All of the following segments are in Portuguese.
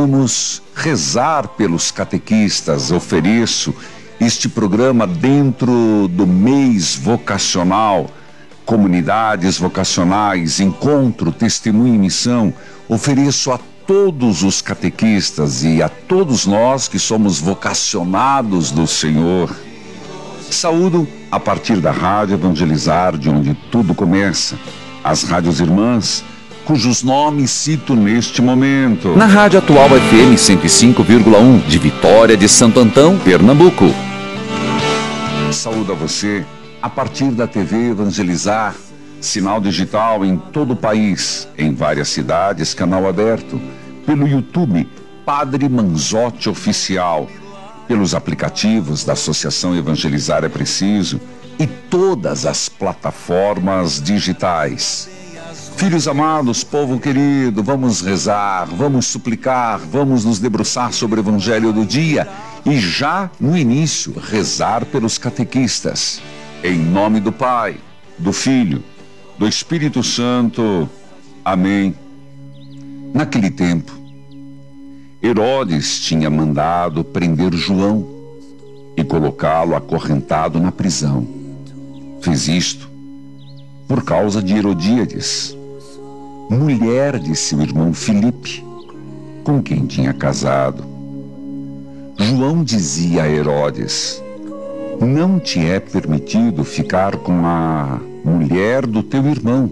vamos rezar pelos catequistas. Ofereço este programa dentro do mês vocacional, comunidades vocacionais, encontro, testemunho e missão. Ofereço a todos os catequistas e a todos nós que somos vocacionados do Senhor. Saúdo a partir da Rádio Evangelizar, de onde tudo começa, as rádios irmãs, cujos nomes cito neste momento. Na Rádio Atual FM 105,1 de Vitória de Santo Antão, Pernambuco. Saúdo a você a partir da TV Evangelizar, sinal digital em todo o país, em várias cidades, canal aberto, pelo YouTube Padre Manzotti Oficial, pelos aplicativos da Associação Evangelizar é Preciso e todas as plataformas digitais. Filhos amados, povo querido, vamos rezar, vamos suplicar, vamos nos debruçar sobre o Evangelho do dia e já no início rezar pelos catequistas. Em nome do Pai, do Filho, do Espírito Santo. Amém. Naquele tempo, Herodes tinha mandado prender João e colocá-lo acorrentado na prisão. Fez isto por causa de Herodíades, mulher de seu irmão Filipe, com quem tinha casado. João dizia a Herodes: não te é permitido ficar com a mulher do teu irmão.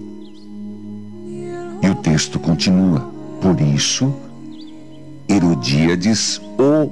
E o texto continua: por isso Herodíades o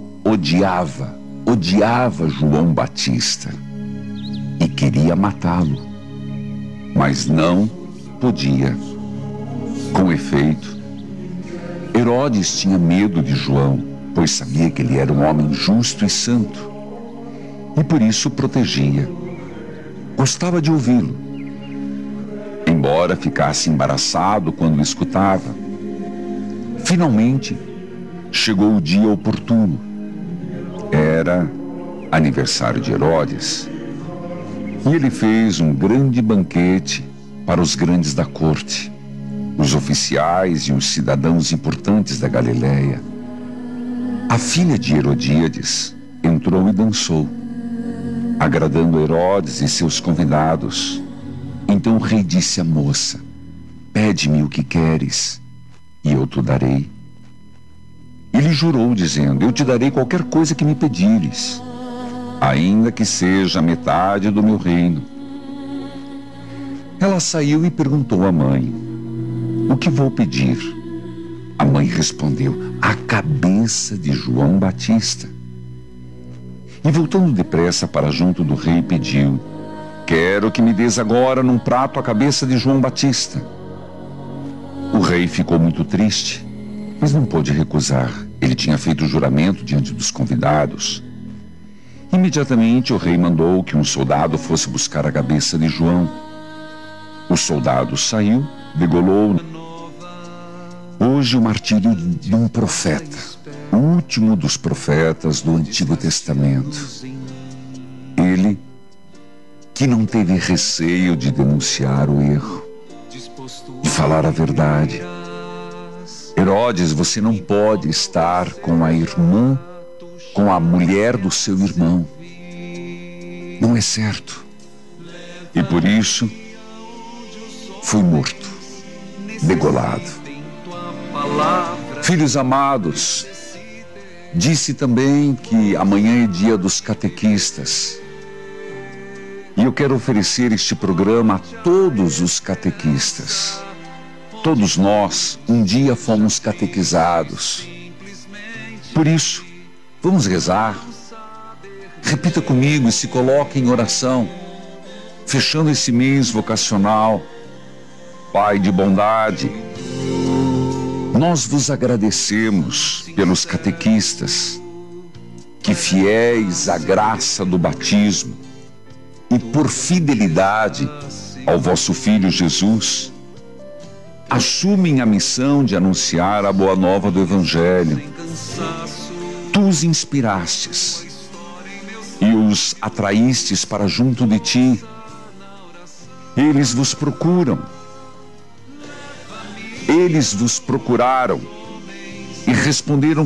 odiava João Batista e queria matá-lo, mas não podia. Com efeito, Herodes tinha medo de João, pois sabia que ele era um homem justo e santo, e por isso o protegia. Gostava de ouvi-lo, embora ficasse embaraçado quando o escutava. Finalmente, chegou o dia oportuno. Era aniversário de Herodes, e ele fez um grande banquete para os grandes da corte, os oficiais e os cidadãos importantes da Galileia. A filha de Herodíades entrou e dançou, agradando Herodes e seus convidados. Então o rei disse à moça: pede-me o que queres, e eu te darei. Ele jurou, dizendo: eu te darei qualquer coisa que me pedires, ainda que seja a metade do meu reino. Ela saiu e perguntou à mãe: o que vou pedir? A mãe respondeu: a cabeça de João Batista. E voltando depressa para junto do rei, pediu: quero que me des agora num prato a cabeça de João Batista. O rei ficou muito triste, mas não pôde recusar. Ele tinha feito o juramento diante dos convidados. Imediatamente o rei mandou que um soldado fosse buscar a cabeça de João. O soldado saiu, degolou. Hoje o martírio de um profeta, o último dos profetas do Antigo Testamento. Ele que não teve receio de denunciar o erro, de falar a verdade. Herodes, você não pode estar com a irmã, com a mulher do seu irmão. Não é certo. E por isso foi morto, degolado. Filhos amados, disse também que amanhã é dia dos catequistas. E eu quero oferecer este programa a todos os catequistas. Todos nós, um dia fomos catequizados. Por isso, vamos rezar. Repita comigo e se coloque em oração, fechando esse mês vocacional. Pai de bondade, nós vos agradecemos pelos catequistas, que fiéis à graça do batismo e por fidelidade ao vosso Filho Jesus, assumem a missão de anunciar a boa nova do Evangelho. Tu os inspirastes e os atraístes para junto de ti. Eles vos procuram. Eles vos procuraram e responderam